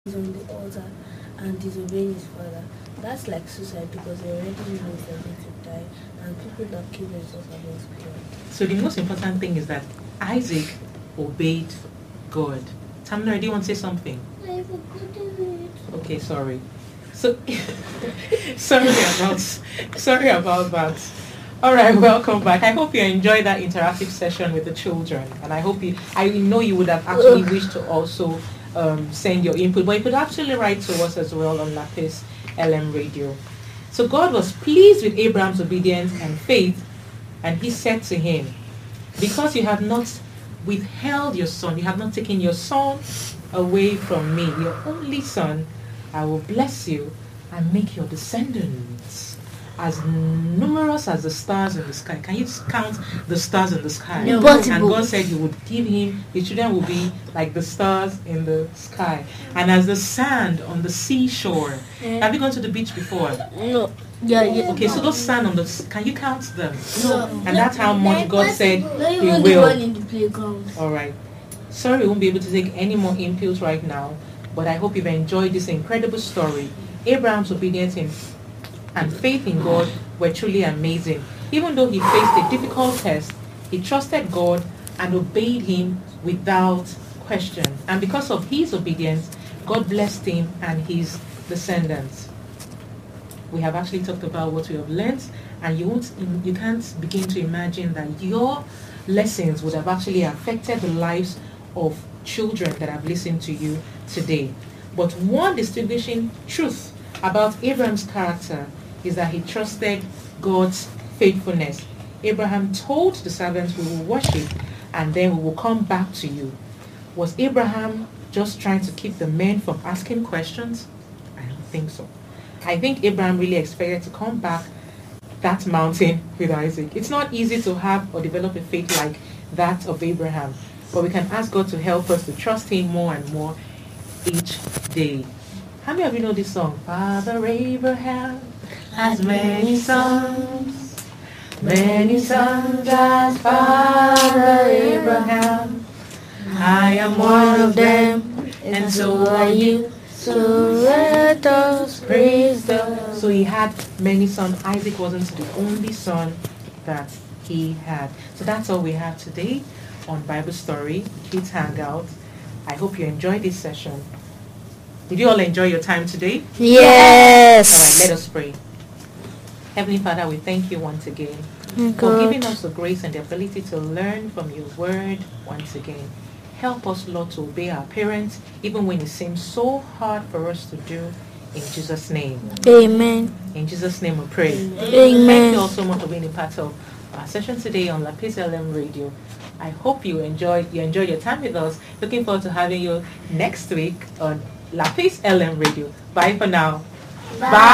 on the altar and disobeying his father. That's like suicide because he already knows they're going to die, and people that kill themselves are going to kill. So the most important thing is that Isaac obeyed God. Tamara, do you want to say something? I forgot it. Okay, sorry. So sorry about that. All right, welcome back. I hope you enjoyed that interactive session with the children, and I know you would have actually wished to also send your input, but you could actually write to us as well on Lapis LM Radio. So God was pleased with Abraham's obedience and faith, and he said to him, because you have not withheld your son, you have not taken your son away from me, your only son, I will bless you and make your descendants as numerous as the stars in the sky. Can you count the stars in the sky? No. And God said he would give him, the children will be like the stars in the sky. And as the sand on the seashore. Have you gone to the beach before? No. Yeah. Okay, so those sand on the, can you count them? No. And that's how much God said he Not will. in the playground. Alright. Sorry we won't be able to take any more inputs right now, but I hope you've enjoyed this incredible story. Abraham's obedience and faith in God were truly amazing. Even though he faced a difficult test, he trusted God and obeyed him without question. And because of his obedience, God blessed him and his descendants. We have actually talked about what we have learned, and you can't begin to imagine that your lessons would have actually affected the lives of children that have listened to you today. But one distinguishing truth about Abraham's character is that he trusted God's faithfulness. Abraham told the servants, we will worship and then we will come back to you. Was Abraham just trying to keep the men from asking questions? I don't think so. I think Abraham really expected to come back that mountain with Isaac. It's not easy to have or develop a faith like that of Abraham, but we can ask God to help us to trust him more and more each day. How many of you know this song? Father Abraham has many sons as Father Abraham. I am one of them, and so are you. So let us praise the Lord. So he had many sons. Isaac wasn't the only son that he had. So that's all we have today on Bible Story Kids Hangout. I hope you enjoyed this session. Did you all enjoy your time today? Yes. All right, let us pray. Heavenly Father, we thank you once again for giving us the grace and the ability to learn from your word once again. Help us, Lord, to obey our parents, even when it seems so hard for us to do. In Jesus' name. Amen. In Jesus' name we pray. Amen. Thank you all so much for being a part of our session today on Lapis LM Radio. I hope you enjoyed your time with us. Looking forward to having you next week on Lapis LM Radio. Bye for now. Bye.